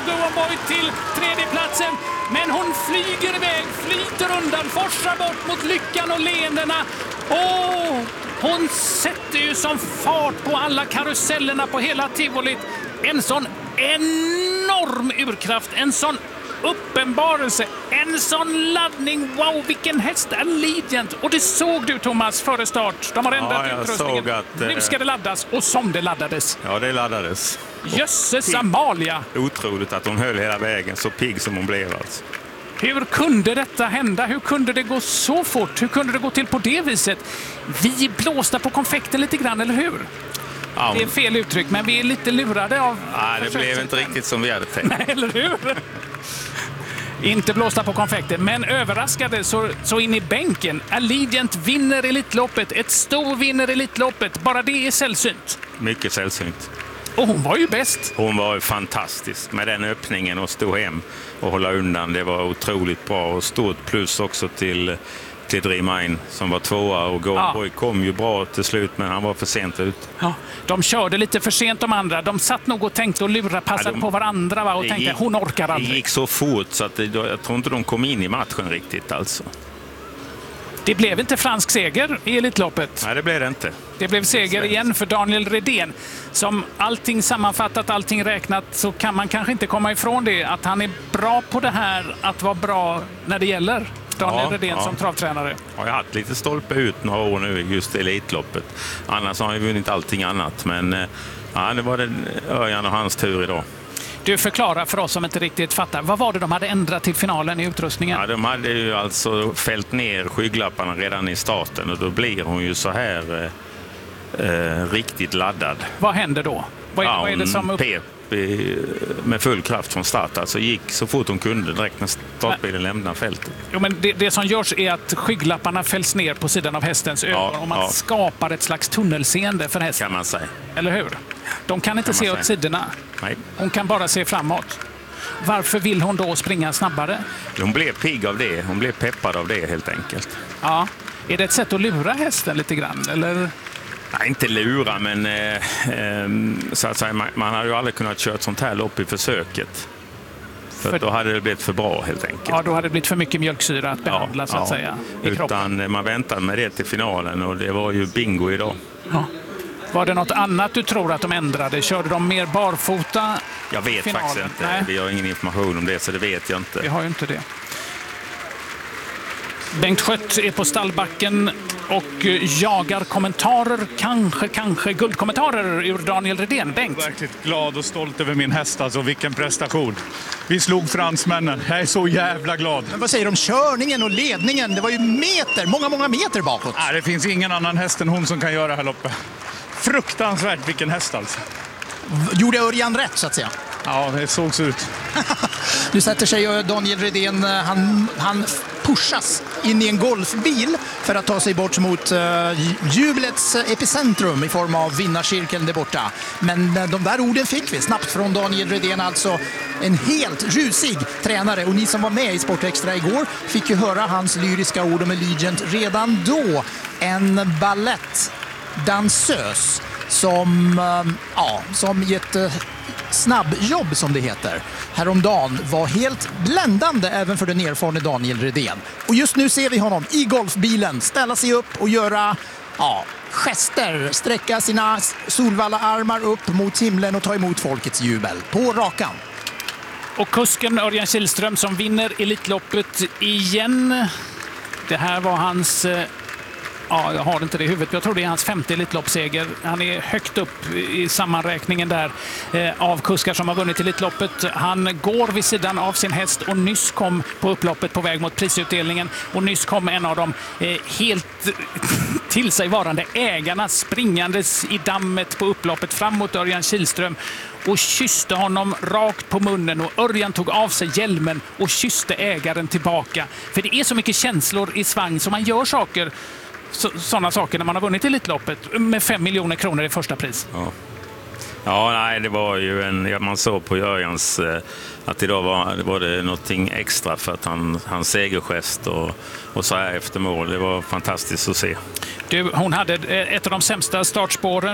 Go On Boy till tredjeplatsen. Men hon flyger iväg, flyter undan, forsar bort mot lyckan och leendena. Hon sätter ju som fart på alla karusellerna på hela tivolit. En sån enorm urkraft, en sån uppenbarelse, en sån laddning. Wow, vilken häst, Allegiant. Och det såg du, Thomas, före start. De har ändrat utrustningen. Nu ska det laddas, och som det laddades. Ja, det laddades. Jösses Amalia. Otroligt att hon höll hela vägen, så pigg som hon blev alltså. Hur kunde detta hända? Hur kunde det gå så fort? Hur kunde det gå till på det viset? Vi blåste på konfekten lite grann, eller hur? Ja, det är fel uttryck, men vi är lite lurade av... Nej, det blev inte riktigt som vi hade tänkt. Nej, eller hur? Inte blåsta på konfekten, men överraskade så in i bänken. Allegiant vinner Elitloppet. Ett stor vinner Elitloppet. Bara det är sällsynt. Mycket sällsynt. Och hon var ju bäst. Hon var ju fantastisk med den öppningen och stå hem och hålla undan. Det var otroligt bra, och stort plus också till Dream som var tvåa, och Go On Boy kom ju bra till slut, men han var för sent ut. Ja, de körde lite för sent, de andra. De satt nog och tänkte och passade på varandra, va? Och tänkte hon orkar aldrig. Det gick så fort så att jag tror inte de kom in i matchen riktigt alltså. Det blev inte fransk seger i Elitloppet. Nej, det blev det inte. Det blev seger igen för Daniel Redén. Som allting sammanfattat, allting räknat, så kan man kanske inte komma ifrån det. Att han är bra på det här, att vara bra när det gäller. Daniel Redén som travtränare. Jag har haft lite stolpe ut några år nu just i Elitloppet. Annars har han ju vunnit allting annat. Men det var Örjan och hans tur idag. Du, förklarar för oss som inte riktigt fattar. Vad var det de hade ändrat till finalen i utrustningen? Ja, de hade ju alltså fällt ner skygglapparna redan i starten, och då blir hon ju så här riktigt laddad. Vad händer då? Vad är det som pep med full kraft från start. Alltså gick så fort hon kunde direkt när startbilen lämnade fältet. Jo, men det som görs är att skygglapparna fälls ner på sidan av hästens ögon och man skapar ett slags tunnelseende för hästen. Kan man säga. Eller hur? De kan inte se åt sidorna. Nej. Hon kan bara se framåt. Varför vill hon då springa snabbare? Hon blev pigg av det. Hon blev peppad av det helt enkelt. Ja. Är det ett sätt att lura hästen lite grann? Eller? Nej, inte lura, men så att säga, man hade ju aldrig kunnat köra ett sånt här lopp i försöket. För då hade det blivit för bra helt enkelt. Ja, då hade det blivit för mycket mjölksyra att behandla så att säga i kroppen. Utan man väntade med det till finalen, och det var ju bingo idag. Ja. Var det något annat du tror att de ändrade? Körde de mer barfota? Jag vet faktiskt inte. Nej. Vi har ingen information om det, så det vet jag inte. Vi har ju inte det. Bengt Schött är på stallbacken och jagar kommentarer, kanske guldkommentarer ur Daniel Redén. Bengt? Jag är verkligen glad och stolt över min häst, alltså vilken prestation. Vi slog fransmännen, jag är så jävla glad. Men vad säger du om körningen och ledningen? Det var ju många meter bakåt. Nej, det finns ingen annan häst än hon som kan göra det här loppet. Fruktansvärt vilken häst alltså. Gjorde Örjan rätt så att säga? Ja, det såg så ut. Nu sätter sig Daniel Redén, han pushas in i en golfbil för att ta sig bort mot jublets epicentrum i form av vinnarcirkeln där borta. Men de där orden fick vi snabbt från Daniel Redén, alltså en helt rusig tränare. Och ni som var med i Sportextra igår fick ju höra hans lyriska ord om Allegiant redan då. En ballettdansös som i ett snabbjobb som det heter häromdagen var helt bländande även för den erfarne Daniel Redén. Och just nu ser vi honom i golfbilen ställa sig upp och göra gester, sträcka sina Solvalla armar upp mot himlen och ta emot folkets jubel på rakan. Och kusken Örjan Kihlström som vinner Elitloppet igen. Det här var hans... jag har inte det i huvudet. Jag tror det är hans 5:e Elitloppsseger. Han är högt upp i sammanräkningen där av kuskar som har vunnit Elitloppet. Han går vid sidan av sin häst och nyss kom på upploppet på väg mot prisutdelningen. Och nyss kom en av de helt till sig varande ägarna springandes i dammet på upploppet fram mot Örjan Kihlström och kysste honom rakt på munnen, och Örjan tog av sig hjälmen och kysste ägaren tillbaka. För det är så mycket känslor i svang så man gör sådana saker när man har vunnit Elitloppet med 5 miljoner kronor i första pris. Nej, det var ju man såg på Örjans att idag var det någonting extra för att hans segergest och så här efter mål. Det var fantastiskt att se. Hon hade ett av de sämsta startspåren